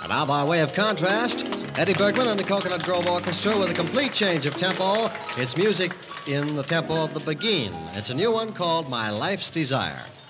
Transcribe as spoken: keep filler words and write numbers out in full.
Now, by way of contrast, Eddie Bergman and the Coconut Grove Orchestra with a complete change of tempo. It's music in the tempo of the Beguine. It's a new one called My Life's Desire.